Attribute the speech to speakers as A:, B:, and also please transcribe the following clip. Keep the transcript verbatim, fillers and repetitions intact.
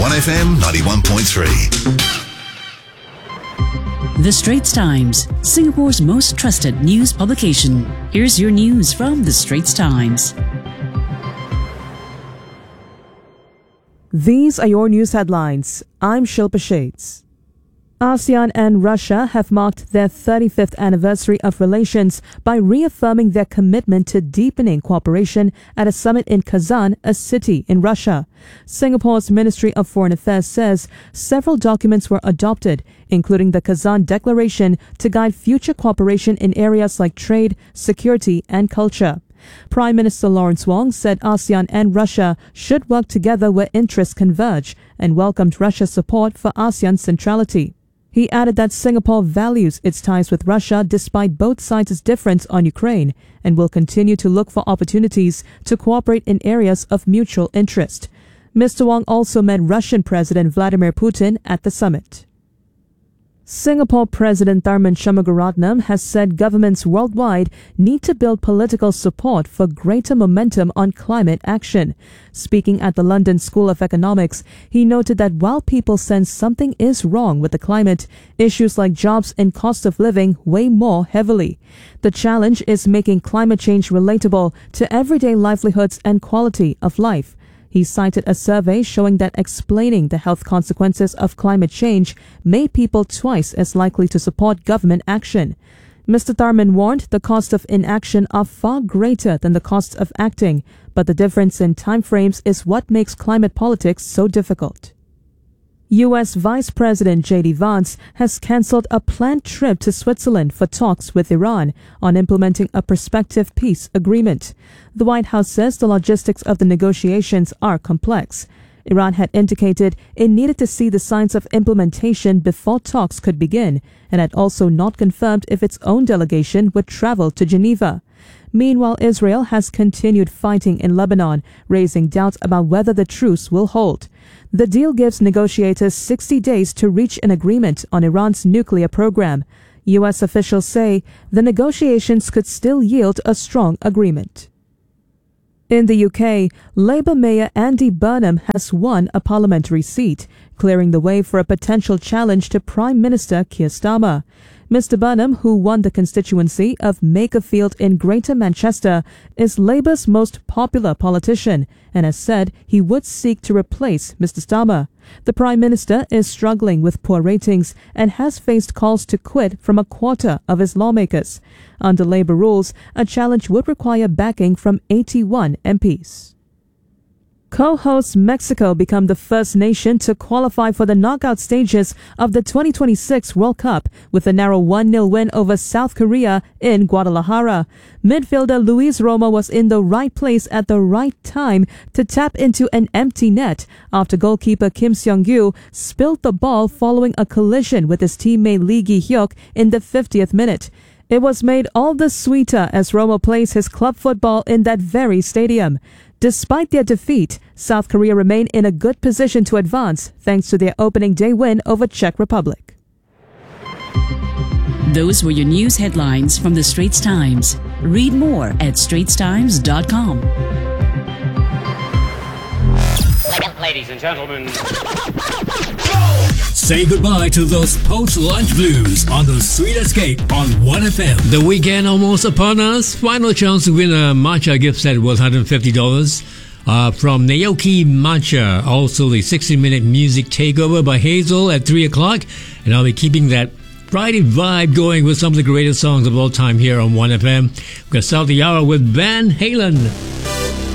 A: one F M ninety-one point three.
B: The Straits Times, Singapore's most trusted news publication. Here's your news from The Straits Times.
C: These are your news headlines. I'm Shilpa Shades. ASEAN and Russia have marked their thirty-fifth anniversary of relations by reaffirming their commitment to deepening cooperation at a summit in Kazan, a city in Russia. Singapore's Ministry of Foreign Affairs says several documents were adopted, including the Kazan Declaration, to guide future cooperation in areas like trade, security and culture. Prime Minister Lawrence Wong said ASEAN and Russia should work together where interests converge and welcomed Russia's support for ASEAN's centrality. He added that Singapore values its ties with Russia despite both sides' difference on Ukraine and will continue to look for opportunities to cooperate in areas of mutual interest. Mister Wong also met Russian President Vladimir Putin at the summit. Singapore President Tharman Shanmugaratnam has said governments worldwide need to build political support for greater momentum on climate action. Speaking at the London School of Economics, he noted that while people sense something is wrong with the climate, issues like jobs and cost of living weigh more heavily. The challenge is making climate change relatable to everyday livelihoods and quality of life. He cited a survey showing that explaining the health consequences of climate change made people twice as likely to support government action. Mister Tharman warned the cost of inaction are far greater than the cost of acting, but the difference in timeframes is what makes climate politics so difficult. U S Vice President J D Vance has cancelled a planned trip to Switzerland for talks with Iran on implementing a prospective peace agreement. The White House says the logistics of the negotiations are complex. Iran had indicated it needed to see the signs of implementation before talks could begin, and had also not confirmed if its own delegation would travel to Geneva. Meanwhile, Israel has continued fighting in Lebanon, raising doubts about whether the truce will hold. The deal gives negotiators sixty days to reach an agreement on Iran's nuclear program. U S officials say the negotiations could still yield a strong agreement. In the U K, Labour Mayor Andy Burnham has won a parliamentary seat, clearing the way for a potential challenge to Prime Minister Keir Starmer. Mister Burnham, who won the constituency of Makerfield in Greater Manchester, is Labour's most popular politician and has said he would seek to replace Mister Starmer. The Prime Minister is struggling with poor ratings and has faced calls to quit from a quarter of his lawmakers. Under Labour rules, a challenge would require backing from eighty-one M Ps. Co-host Mexico become the first nation to qualify for the knockout stages of the twenty twenty-six World Cup with a narrow one nil win over South Korea in Guadalajara. Midfielder Luis Romo was in the right place at the right time to tap into an empty net after goalkeeper Kim Seong-gyu spilled the ball following a collision with his teammate Lee Gi-hyuk in the fiftieth minute. It was made all the sweeter as Romo plays his club football in that very stadium. Despite their defeat, South Korea remain in a good position to advance thanks to their opening day win over Czech Republic.
B: Those were your news headlines from The Straits Times. Read more at straits times dot com.
D: Ladies and gentlemen,
E: say goodbye to those post-lunch blues on the Sweet Escape on one F M.
F: The weekend almost upon us. Final chance to win a matcha gift set worth one hundred fifty dollars uh, from Naoki Matcha. Also, the sixty minute music takeover by Hazel at three o'clock. And I'll be keeping that Friday vibe going with some of the greatest songs of all time here on one F M. We're going to start the hour with Van Halen.